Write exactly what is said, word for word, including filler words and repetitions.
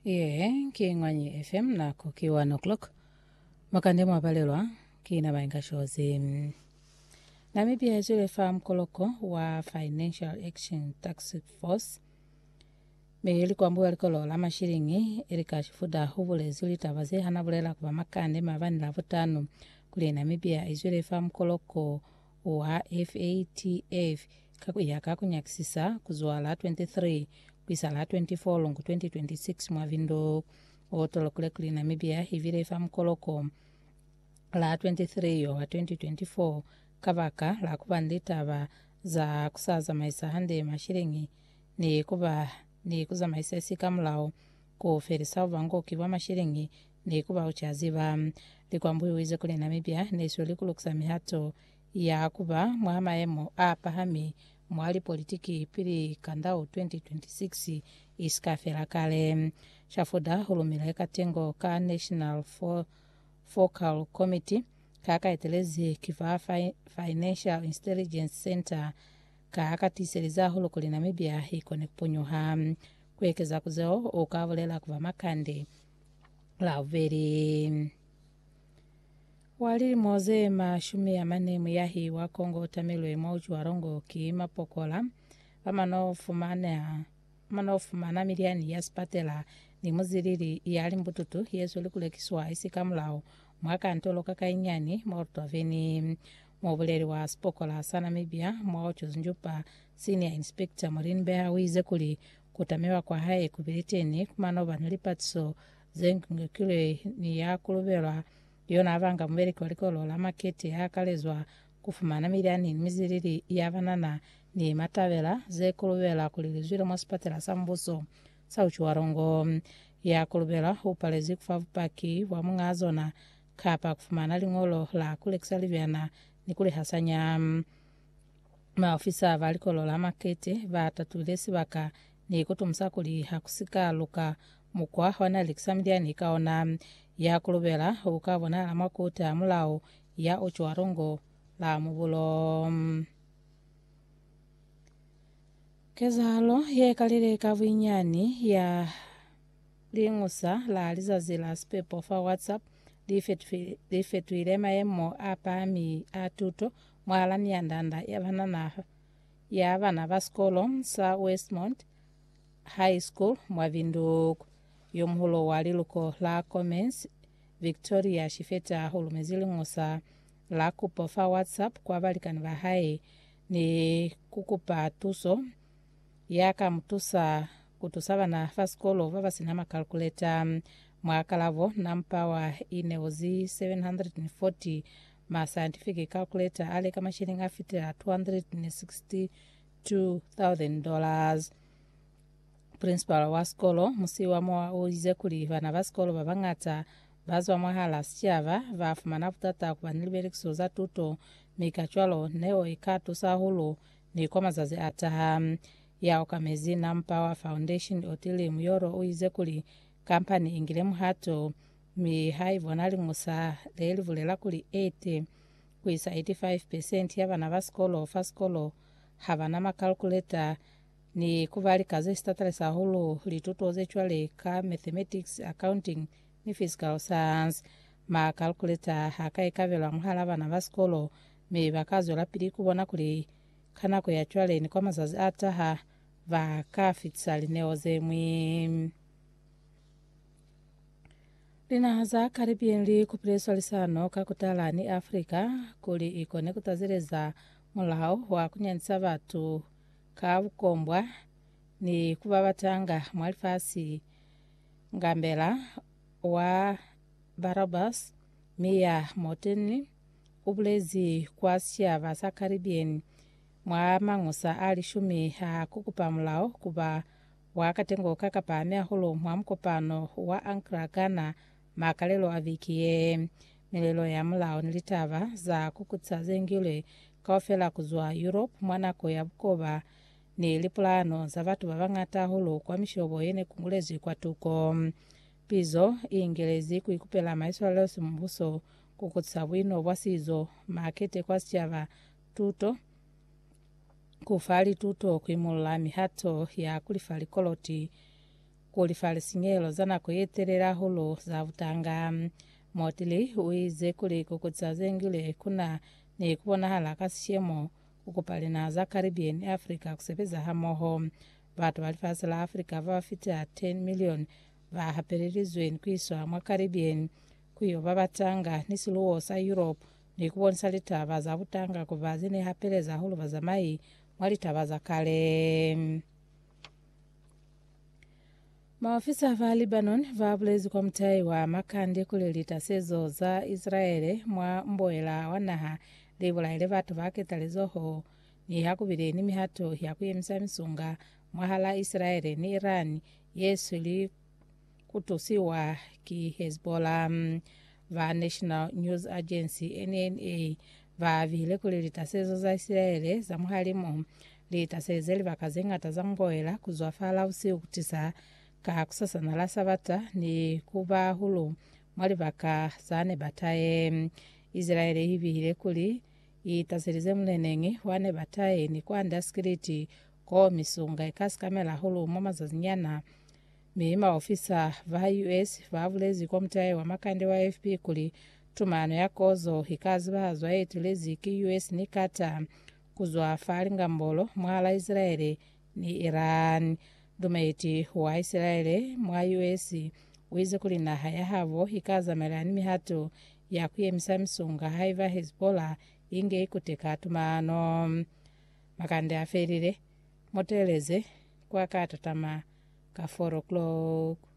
Ye kingwanyi F M na kuki one o'clock makande mwapalelwa kina bainga shozi Namibia izule farm koloko wa Financial Action Task Force meili kwambuwa likolo la mashiringi ilika shifuda hubule zuli tabaze hanabulela kwa makande mavani la vutano kule Namibia izule farm koloko wa F A T F yaka kunyakisisa kuzuala twenty-three kwisala twenty-four longu twenty twenty-six mwavindo otolo kule kule Namibia hivile farm koloko la twenty-three wa twenty twenty-four kabaka la kubanditaba za kusaza maisa hande mashiringi ni kuba ni kuza maisa sika mlao ko ferisa vango kiwa mashiringi ni kuba uchaziba likwambuyo wize kule Namibia ni suli kulukusami hato ya kuba mwama emo apahami mwali politiki pili kandao twenty twenty-six iskafela kale shafuda hulumila katengo ka National for Focal Committee kaka etelezi kifa fi, Financial Intelligence Center kaka tiseliza hulu kuli Namibia hiko nekupunyoha kwekeza kuzeo ukavulela kuva makande la uveri wali moze mashumi ya manemu yahi wa Kongo tamilwe mauju warongo ki mapokola wamano fumana wamano fumana miliani ya spatela ni muziriri yali mbututu yesu likule kiswa isi kamlao mwaka antolo kaka inyani morto veni mwabuleri wa spokola sana Namibia mwaocho njupa senior inspector Maureen Beha wize kuli kutamewa kwa hae kubiriteni kumano banulipatso zengunge kule ni ya kulubelwa yona avanga mweri kwa likolo la makete ya kalezwa kufumana miliani miziriri ya vanana ni matavela ze kulubela kulilizwira mwaspatela sambuso sauchu warongo ya kulubela upalezi kufavupaki wa mungazona kapa kufumana lingolo la kule kisaliviana ni kule hasanya maofisa valikolo la makete vatatulesi vaka ni kutumsa kuli hakusika luka mukwa wana likisamidia kaona ya kulubela ukabona la makuta mulao ya ocho warongo la mubulo kezalo ye kalile kavinyani ya lingusa la lizazila spepo fa WhatsApp lifetwile maemo apami atuto mwalani ya ndanda ya vanana ya vana vaskolo sa Westmont High School mwavinduku yomhulo waliluko la comments Victoria shifeta hulumezili ngosa la kupofa WhatsApp kwa valikani vahai ni kukupa tuso yaka mtusa kutusaba na faskolo vava sinama calculator mwakalavo nampawa ineozi seven hundred forty ma scientific calculator ale kama shilinga fita two hundred sixty-two thousand dollars principal wa skolo musiwa mwa uize kuli vana vaskolo vavangata bazwa mwahala siava vafumana putata kuvanilibele kisoza tuto mikachwalo neo ikatu sahulu ni kwa mazazi ata ya okamezi na Mpawa Foundation otili muyoro uize kuli kampani ingilemu hato mi haivonali ngusa leili vulela kuli eighty kuisa eighty-five percent ya vana vaskolo faskolo havana makalkuleta ni kuvali kazi statale sahulu litutoze chwale ka mathematics accounting ni physical science ma calculator haka ikavela mhala vana vaskolo me bakazo lapili kubona kuli kana ko yachwale ni kwa mazazi ataha va kafitsali neoze mwi lina haza Caribbean li kupreso lisano kakutala ni Afrika kuli ikone kutazireza mulao wa kunyanisa vatu kavukombwa ni kuba batanga mwalifasi ngambela wa Barabas Mia Moteni ubulezi kwa siava sa Caribbean mwa mangusa ali shumi ha kukupa mulao kuba wakatengo kakapamea hulu mwa mkopano wa Ankara Ghana makalelo avikie milelo ya mulao nilitava za kukutsa zengile kaofela kuzwa Europe mwanako ya bukoba ni lipulano za vatu vavangata hulu kwa mishobo yene kungulezi kwa tuko pizo ingelezi kuikupela maiswa leo simbuso kukutsa wino wasizo makete kwa siava tuto kufali tuto kuimula mihato ya kulifali koloti kulifalisinyelo zanakuyeterera hulu za utanga motili uize kuli kukutsazengile kuna ni kubona hala kasishemo ukupali na za Caribbean Africa kusepeza hamoho vatu walifasila Africa vafita ten million vahapelirizweni kwiswa mwa Caribbean kuyo babatanga nisiluwo sa Europe ni kubonisa litava za utanga kuvazi ni hapeleza hulu vazamai mwalitava za kale. Maofisa va Lebanon vabulezi kwa mtai wa makande kulilita sezo za Israeli mwa mboela wanaha libula ile vatu vaketalizoho ni hakubili ni mihato ya kuyemisa misunga mwahala Israeli ni Iran yesu li kutusiwa ki Hezbollah. Va National News Agency N N A va vile kulilita sezo za Israeli za muhalimu litasezeli vakazengata za mboela kuzwafala usiku kutisa ka kusasana la sabata ni kuba hulu mwali baka zane bataye. Israeli hivi hile kuli itasirize mlenengi wane bataye ni kwa ndaskiriti kwa misunga ikasi kamela hulu mama za zinyana miima ofisa va U S vavulezi kwa mtaye wa makande wa F P kuli tumano ya kozo hikazi bahazwa etulezi ki U S ni kata kuzwa falinga mbolo mwala Israeli ni Iran. Dumaiti wa Israeli mwa U S wize kulina haya havo hikaza melani mihato ya kuyemisa misunga haiva Hezbollah inge ikuteka tumano. Makande aferire moteleze kwa kato tama ka four o'clock.